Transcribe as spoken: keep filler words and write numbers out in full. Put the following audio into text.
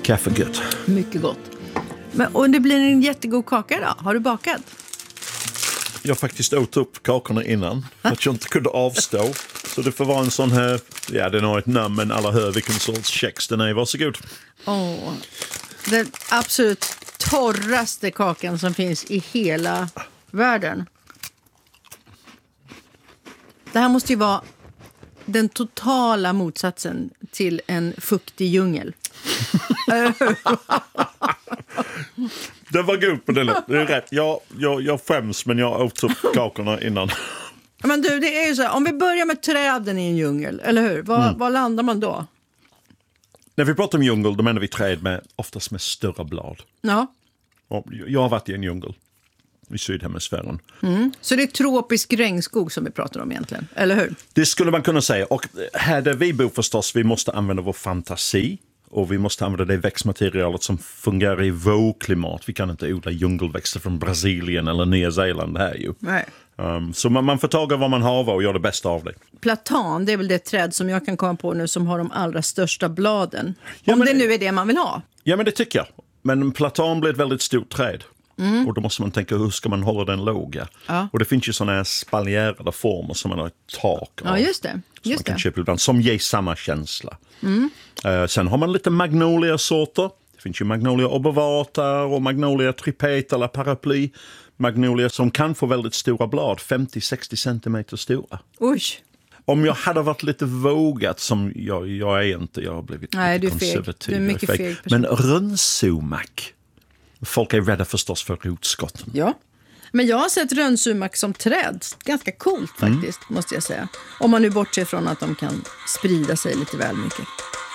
Kaffe gött. Mycket gott. Men, och det blir en jättegod kaka idag. Har du bakat? Jag faktiskt åt upp kakorna innan. För att jag inte kunde avstå. Så det får vara en sån här... Ja, den har ett namn, men alla hör vilken sorts kex den är. Varsågod. Åh, den absolut torraste kakan som finns i hela världen. Det här måste ju vara den totala motsatsen till en fuktig djungel. Det var god på det. Det är rätt. Jag, jag, jag skäms, men jag åt upp kakorna innan. Men du, det är ju så här, om vi börjar med träden i en djungel, eller hur? Var, Mm. var landar man då? När vi pratar om djungel, då menar vi träd med oftast med större blad. Ja. Och jag har varit i en djungel i Sydhemisfären. Mm. Så det är tropisk regnskog som vi pratar om egentligen, eller hur? Det skulle man kunna säga. Och här där vi bor förstås, vi måste använda vår fantasi. Och vi måste använda det växtmaterialet som fungerar i vår klimat. Vi kan inte odla djungelväxter från Brasilien eller Nya Zeeland här ju. Nej. Um, så man, man får taga vad man har och göra det bästa av det. Platan, det är väl det träd som jag kan komma på nu som har de allra största bladen. Ja, om men- det nu är det man vill ha. Ja, men det tycker jag. Men platan blir ett väldigt stort träd. Mm. Och då måste man tänka, hur ska man hålla den låga? Ja. Och det finns ju sådana här spaljerade former som man har ett tak av. Ja, just det. Som Just man kan det. köpa ibland, som ger samma känsla. Mm. Uh, sen har man lite magnolia-sorter. Det finns ju magnolia obovata och magnolia tripet eller paraply. Magnolia som kan få väldigt stora blad, femtio till sextio centimeter stora. Oj. Om jag hade varit lite vågat, som jag, jag är inte, jag har blivit Nej, lite du är feg. konservativ. Du är mycket jag feg person. Men rönnsumak. Folk är rädda förstås för rotskotten. Ja. Men jag har sett rönnsumak som träd. Ganska coolt faktiskt, mm. måste jag säga. Om man nu bortser från att de kan sprida sig lite väl mycket.